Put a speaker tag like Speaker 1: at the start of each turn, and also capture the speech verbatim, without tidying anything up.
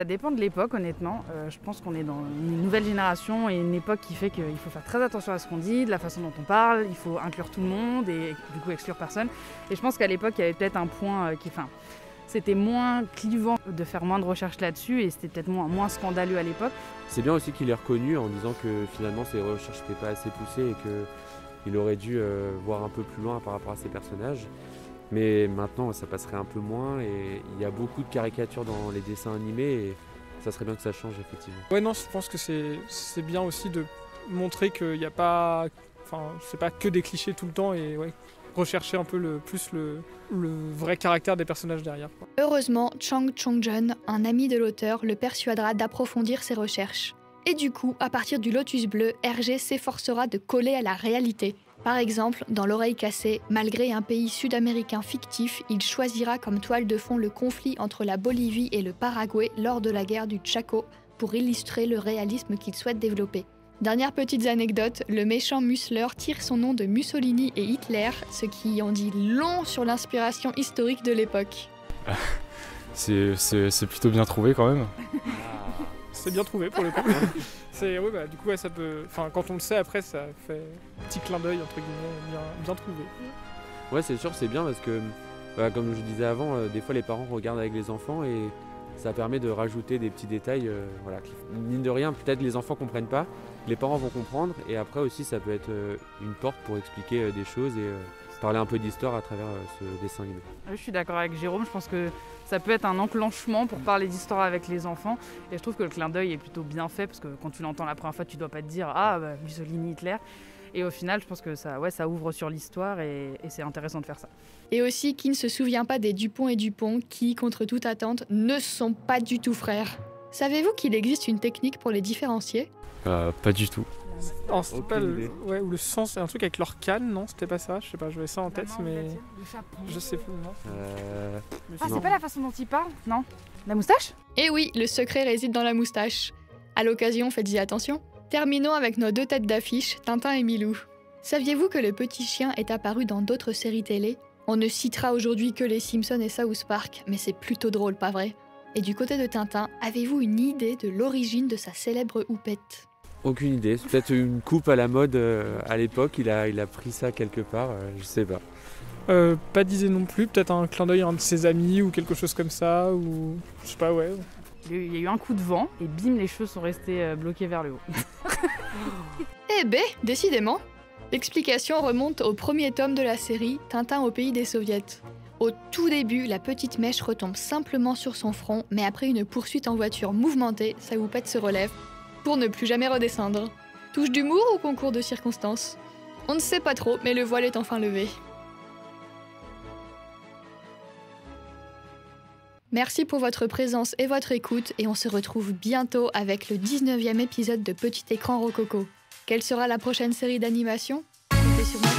Speaker 1: Ça dépend de l'époque, honnêtement. Euh, je pense qu'on est dans une nouvelle génération et une époque qui fait qu'il faut faire très attention à ce qu'on dit, de la façon dont on parle, il faut inclure tout le monde et du coup exclure personne. Et je pense qu'à l'époque, il y avait peut-être un point euh, qui... Enfin, c'était moins clivant de faire moins de recherches là-dessus et c'était peut-être moins, moins scandaleux à l'époque.
Speaker 2: C'est bien aussi qu'il ait reconnu en disant que finalement ses recherches n'étaient pas assez poussées et qu'il aurait dû euh, voir un peu plus loin par rapport à ses personnages. Mais maintenant, ça passerait un peu moins et il y a beaucoup de caricatures dans les dessins animés et ça serait bien que ça change effectivement.
Speaker 3: Ouais, non, je pense que c'est c'est bien aussi de montrer qu'il n'y a pas... Enfin, c'est pas que des clichés tout le temps et ouais, rechercher un peu le, plus le, le vrai caractère des personnages derrière, quoi.
Speaker 4: Heureusement, Chang Chong-jun, un ami de l'auteur, le persuadera d'approfondir ses recherches. Et du coup, à partir du Lotus Bleu, Hergé s'efforcera de coller à la réalité. Par exemple, dans L'Oreille cassée, malgré un pays sud-américain fictif, il choisira comme toile de fond le conflit entre la Bolivie et le Paraguay lors de la guerre du Chaco pour illustrer le réalisme qu'il souhaite développer. Dernière petite anecdote, le méchant Mussler tire son nom de Mussolini et Hitler, ce qui en dit long sur l'inspiration historique de l'époque.
Speaker 5: C'est plutôt bien trouvé quand même.
Speaker 3: C'est bien trouvé pour le coup. C'est, oui, bah, du coup, ouais, ça peut... Enfin, quand on le sait, après, ça fait un petit clin d'œil, entre guillemets, bien, bien trouvé.
Speaker 2: Ouais, c'est sûr, c'est bien parce que, bah, comme je disais avant, euh, des fois les parents regardent avec les enfants et ça permet de rajouter des petits détails. Euh, voilà, qui, mine de rien, peut-être les enfants comprennent pas, les parents vont comprendre et après aussi, ça peut être euh, une porte pour expliquer euh, des choses et euh, parler un peu d'histoire à travers euh, ce dessin animé.
Speaker 1: Je suis d'accord avec Jérôme, je pense que ça peut être un enclenchement pour parler d'histoire avec les enfants et je trouve que le clin d'œil est plutôt bien fait parce que quand tu l'entends la première fois, tu dois pas te dire « Ah, bah, Mussolini, Hitler ». Et au final, je pense que ça, ouais, ça ouvre sur l'histoire et, et c'est intéressant de faire ça.
Speaker 4: Et aussi, qui ne se souvient pas des Dupont et Dupont qui, contre toute attente, ne sont pas du tout frères. Savez-vous qu'il existe une technique pour les différencier ?
Speaker 5: euh, Pas du tout.
Speaker 3: Non, c'était pas le... Ouais, ou le sens, c'est un truc avec leur canne, non? C'était pas ça? Je sais pas, j'avais ça en tête,
Speaker 1: non,
Speaker 3: mais...
Speaker 1: Le chapeau.
Speaker 3: Je sais plus, non.
Speaker 2: Euh...
Speaker 1: Ah, c'est pas la façon dont il parle? Non. La moustache?
Speaker 4: Eh oui, le secret réside dans la moustache. À l'occasion, faites-y attention. Terminons avec nos deux têtes d'affiche, Tintin et Milou. Saviez-vous que le petit chien est apparu dans d'autres séries télé? On ne citera aujourd'hui que les Simpsons et South Park, mais c'est plutôt drôle, pas vrai? Et du côté de Tintin, avez-vous une idée de l'origine de sa célèbre houppette?
Speaker 2: Aucune idée, c'est peut-être une coupe à la mode euh, à l'époque, il a, il a pris ça quelque part, euh, je sais pas.
Speaker 3: Euh, pas d'idée non plus, peut-être un clin d'œil à un de ses amis ou quelque chose comme ça, ou... Je sais pas, ouais.
Speaker 1: Il y a eu un coup de vent et bim, les cheveux sont restés euh, bloqués vers le haut.
Speaker 4: Eh ben, décidément. L'explication remonte au premier tome de la série, Tintin au pays des soviets. Au tout début, la petite mèche retombe simplement sur son front, mais après une poursuite en voiture mouvementée, sa houppette se relève, pour ne plus jamais redescendre. Touche d'humour ou concours de circonstances? On ne sait pas trop, mais le voile est enfin levé. Merci pour votre présence et votre écoute, et on se retrouve bientôt avec le dix-neuvième épisode de Petit Écran Rococo. Quelle sera la prochaine série d'animation? Comptez sur moi.